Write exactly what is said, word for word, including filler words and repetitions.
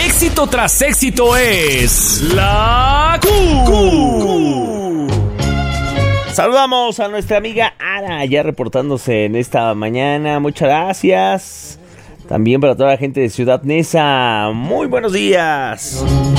Éxito tras éxito es la Q. Saludamos a nuestra amiga Ara, ya reportándose en esta mañana. Muchas gracias. También para toda la gente de Ciudad Neza. Muy buenos días.